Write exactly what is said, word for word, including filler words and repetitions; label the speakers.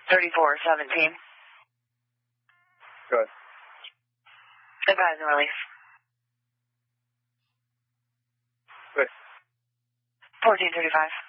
Speaker 1: thirty-four seventeen.
Speaker 2: Good.
Speaker 1: Advise and release.
Speaker 2: Good.
Speaker 1: fourteen thirty-five.